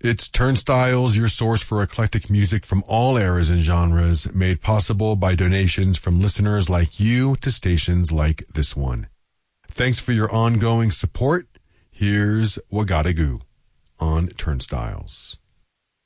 It's Turnstiles, your source for eclectic music from all eras and genres, made possible by donations from listeners like you to stations like this one. Thanks for your ongoing support. Here's Wagatagoo on Turnstiles.